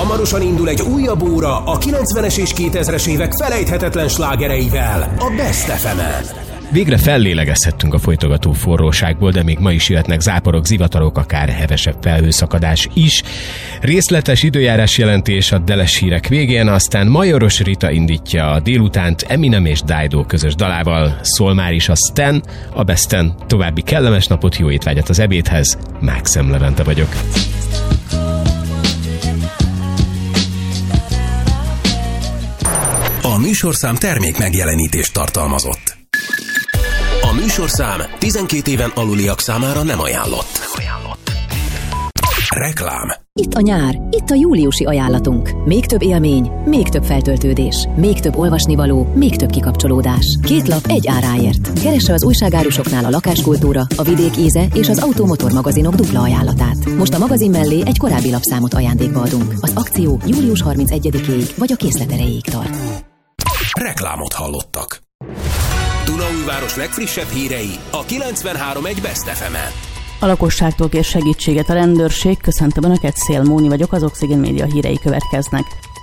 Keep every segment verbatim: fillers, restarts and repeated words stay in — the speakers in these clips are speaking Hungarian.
Hamarosan indul egy újabb óra a kilencvenes és kétezres évek felejthetetlen slágereivel a Best ef emen. Végre fellélegezhettünk a folytogató forróságból, de még ma is jöhetnek záporok, zivatarok, akár hevesebb felhőszakadás is. Részletes időjárás jelentés a Deles hírek végén, aztán Majoros Rita indítja a délutánt Eminem és Dido közös dalával. Szól már is a Stan, a Besten. További kellemes napot, jó étvágyat az ebédhez. Mákszem Levente vagyok. A műsorszám termék megjelenítést tartalmazott. A műsorszám tizenkét éven aluliak számára nem ajánlott. Reklám. Itt a nyár, itt a júliusi ajánlatunk. Még több élmény, még több feltöltődés, még több olvasnivaló, még több kikapcsolódás. Két lap egy áráért. Keresse az újságárusoknál a lakáskultúra, a vidék íze és az automotor magazinok dupla ajánlatát. Most a magazin mellé egy korábbi lapszámot ajándékba adunk. Az akció július harmincegyedikéig vagy a készlet erejéig tart. Reklámot hallottak. Dunaújváros legfrissebb hírei a kilencvenhárom egy Best ef emen. A lakosságtól kér segítséget a rendőrség. Köszöntöm Önöket, Szél Móni vagyok, az Oxygen Média hírei következnek.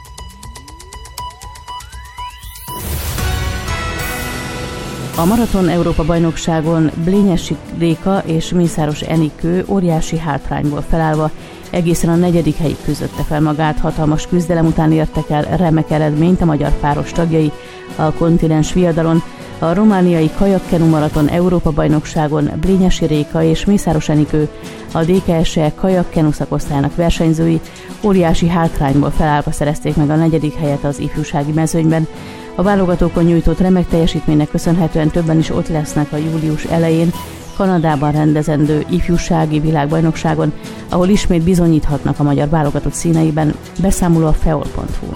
A Maraton Európa-bajnokságon Blényesi Réka és Mészáros Enikő óriási hátrányból felállva egészen a negyedik helyig küzdötte fel magát. Hatalmas küzdelem után értek el remek eredményt a magyar páros tagjai a kontinens viadalon. A romániai kajakkenu maraton Európa-bajnokságon Blényesi Réka és Mészáros Enikő, a dé ká es e kajakkenu szakosztályának versenyzői óriási hátrányból felállva szerezték meg a negyedik helyet az ifjúsági mezőnyben. A válogatókon nyújtott remek teljesítménynek köszönhetően többen is ott lesznek a július elején Kanadában rendezendő ifjúsági világbajnokságon, ahol ismét bizonyíthatnak a magyar válogatott színeiben. Beszámoló a feol pont hu-n.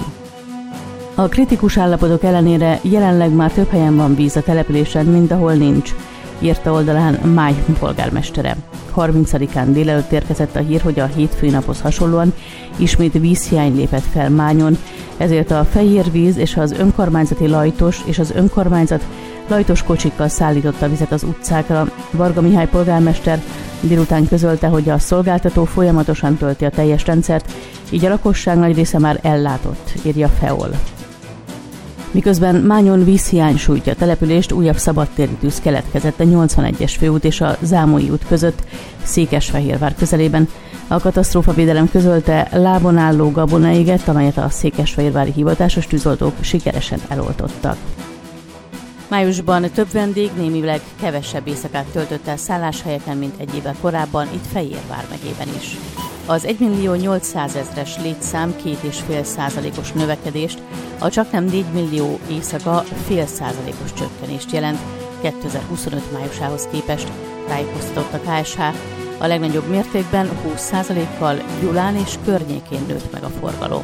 A kritikus állapotok ellenére jelenleg már több helyen van víz a településen, mint ahol nincs, írta oldalán Máj polgármestere. harmincadikán délelőtt érkezett a hír, hogy a hétfői naphoz hasonlóan ismét vízhiány lépett fel Mányon, ezért a Fehérvíz és az önkormányzati Lajtos és az önkormányzat lajtos kocsikkal szállította vizet az utcákra. Varga Mihály polgármester délután közölte, hogy a szolgáltató folyamatosan tölti a teljes rendszert, így a lakosság nagy része már ellátott, írja feol. Miközben Mányon vízhiány sújtja a települést, újabb szabadtéri tűz keletkezett a nyolcvanegyes főút és a Zámolyi út között, Székesfehérvár közelében. A katasztrófavédelem közölte, lábon álló gabona égett, amelyet a székesfehérvári hivatásos tűzoltók sikeresen eloltottak. Májusban több vendég némileg kevesebb éjszakát töltött el szálláshelyeken, mint egy évvel korábban, itt Fejérvár megyében is. Az egymillió nyolcszázezres létszám két egész öt százalékos növekedést, a csaknem négymillió éjszaka fél százalékos csökkenést jelent kétezer-huszonöt májusához képest, tájékoztatott a ká es há. A legnagyobb mértékben húsz százalékkal Gyulán és környékén nőtt meg a forgalom.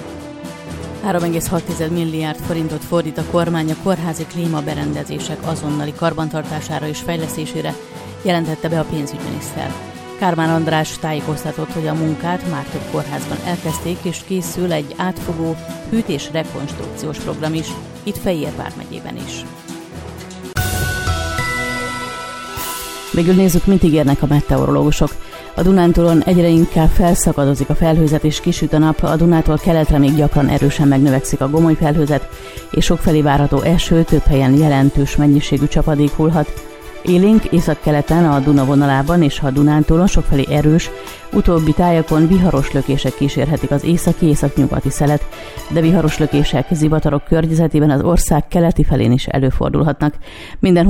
három egész hat milliárd forintot fordít a kormány a kórházi klímaberendezések azonnali karbantartására és fejlesztésére, jelentette be a pénzügyminiszter. Kármán András tájékoztatott, hogy a munkát már több kórházban elkezdték, és készül egy átfogó hűtés rekonstrukciós program is, itt Fejérvár megyében is. Végül nézzük, mit ígérnek a meteorológusok. A Dunántúlon egyre inkább felszakadozik a felhőzet és kisüt a nap, a Dunától keletre még gyakran erősen megnövekszik a gomoly felhőzet, és sokfelé várható eső, több helyen jelentős mennyiségű csapadék hullhat. Élénk északkeleten a Duna vonalában és a Dunántúlon sokfelé erős, utóbbi tájakon viharos lökések kísérhetik az északi-északnyugati szelet, de viharos lökések zivatarok környezetében az ország keleti felén is előfordulhatnak. Minden